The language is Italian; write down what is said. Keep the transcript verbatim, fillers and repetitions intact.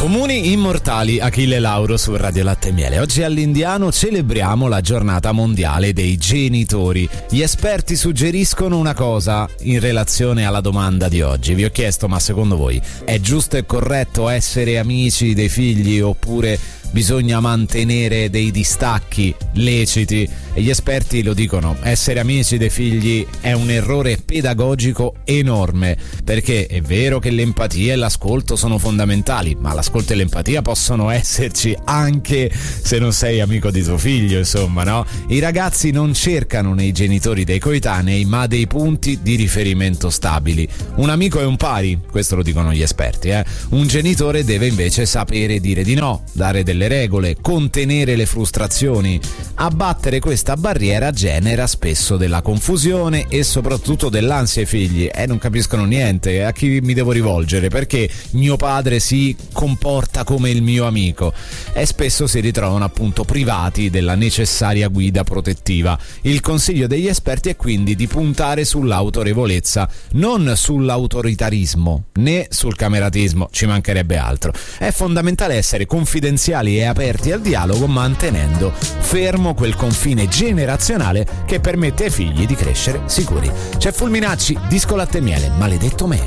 Comuni immortali, Achille Lauro su Radio Latte e Miele. Oggi all'Indiano celebriamo la giornata mondiale dei genitori. Gli esperti suggeriscono una cosa in relazione alla domanda di oggi. Vi ho chiesto, ma secondo voi è giusto e corretto essere amici dei figli oppure bisogna mantenere dei distacchi leciti? E gli esperti lo dicono: essere amici dei figli è un errore pedagogico enorme, perché è vero che l'empatia e l'ascolto sono fondamentali, ma l'ascolto e l'empatia possono esserci anche se non sei amico di tuo figlio, insomma, no? I ragazzi non cercano nei genitori dei coetanei, ma dei punti di riferimento stabili. Un amico è un pari, questo lo dicono gli esperti, eh? Un genitore deve invece sapere dire di no, dare delle regole, contenere le frustrazioni. Abbattere questa barriera genera spesso della confusione e soprattutto dell'ansia ai figli. Eh, non capiscono niente, a chi mi devo rivolgere? Perché mio padre si comporta come il mio amico? E spesso si ritrovano appunto privati della necessaria guida protettiva. Il consiglio degli esperti è quindi di puntare sull'autorevolezza, non sull'autoritarismo né sul cameratismo, ci mancherebbe altro. È fondamentale essere confidenziali e aperti al dialogo, mantenendo fermo quel confine generazionale che permette ai figli di crescere sicuri. C'è Fulminacci, Disco Latte e Miele, maledetto me.